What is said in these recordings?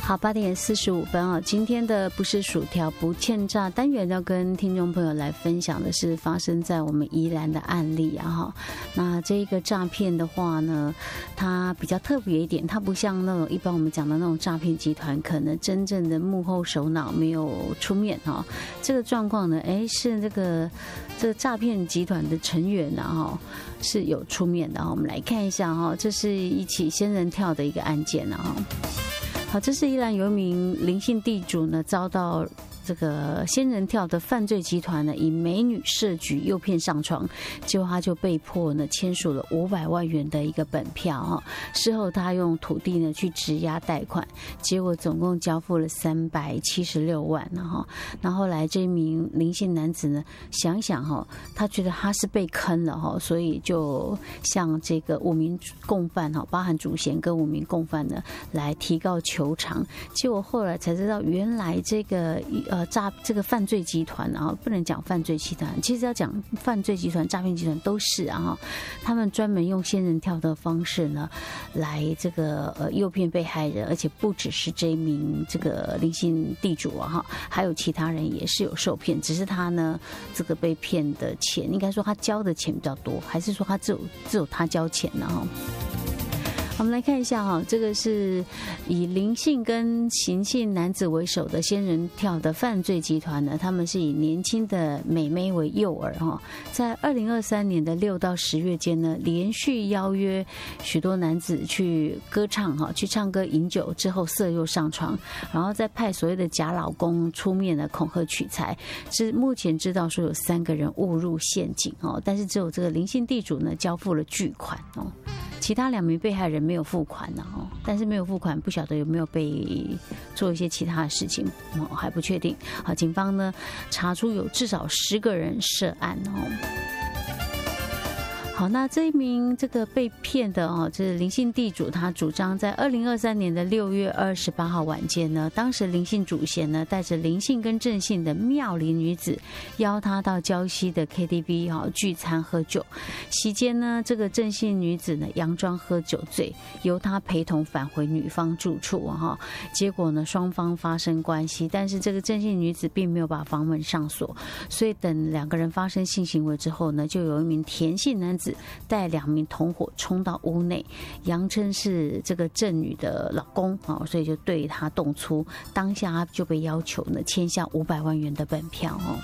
好，8:45啊，今天的不是薯条不欠炸单元要跟听众朋友来分享的是发生在我们宜兰的案例啊哈。那这个诈骗的话呢，它比较特别一点，它不像那种一般我们讲的那种诈骗集团，可能真正的幕后首脑没有出面哈。这个状况呢，是这个诈骗集团的成员哈是有出面的哈。我们来看一下哈，这是一起仙人跳的一个案件啊哈。好，这是宜兰有一名林姓地主呢，遭到这个仙人跳的犯罪集团呢，以美女设局诱骗上床，结果他就被迫呢签署了500万元的一个本票哈。事后他用土地呢去质押贷款，结果总共交付了376万哈。那后来这名林姓男子呢，想想哈，他觉得他是被坑了哈，所以就向这个5名共犯哈，包含主嫌跟5名共犯呢，来提告求偿。结果后来才知道，原来这个这个犯罪集团啊，不能讲犯罪集团，其实要讲犯罪集团、诈骗集团都是啊，他们专门用仙人跳的方式呢，来这个诱骗被害人，而且不只是这一名这个林姓地主啊哈，还有其他人也是有受骗，只是他呢这个被骗的钱，应该说他交的钱比较多，还是说他只有他交钱呢哈？我们来看一下哈，这个是以林姓跟邢姓男子为首的仙人跳的犯罪集团呢，他们是以年轻的美眉为诱饵哈，在2023年的6到10月间呢，连续邀约许多男子去歌唱哈，去唱歌饮酒之后色诱上床，然后再派所谓的假老公出面的恐吓取财。目前知道说有3个人误入陷阱哦，但是只有这个林姓地主呢交付了巨款哦。其他2名被害人没有付款哦，但是没有付款，不晓得有没有被做一些其他的事情哦，还不确定。好，警方呢查出有至少10个人涉案哦。好，那这一名这个被骗的哦，这是林姓地主，他主张在2023年的6月28号晚间呢，当时林姓主嫌呢带着林姓跟郑姓的妙龄女子，邀他到礁溪的 KTV 哈聚餐喝酒。席间呢，这个郑姓女子呢佯装喝酒醉，由他陪同返回女方住处哈。结果呢，双方发生关系，但是这个郑姓女子并没有把房门上锁，所以等2个人发生性行为之后呢，就有一名田姓男子带2名同伙冲到屋内，佯称是这个郑女的老公啊，所以就对他动粗，当下他就被要求呢签下500万元的本票哦。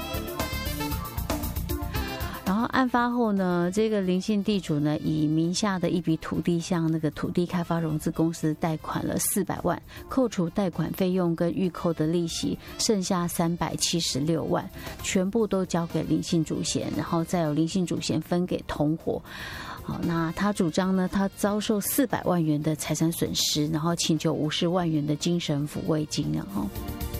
然后案发后呢，这个林姓地主呢，以名下的一笔土地向那个土地开发融资公司贷款了400万，扣除贷款费用跟预扣的利息，剩下376万，全部都交给林姓主嫌，然后再由林姓主嫌分给同伙。好，那他主张呢，他遭受400万元的财产损失，然后请求50万元的精神抚慰金，然后。